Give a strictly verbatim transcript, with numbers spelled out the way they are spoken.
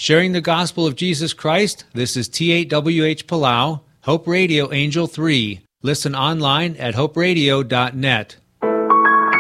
Sharing the gospel of Jesus Christ, this is T eight W H Palau, Hope Radio Angel three. Listen online at hope radio dot net.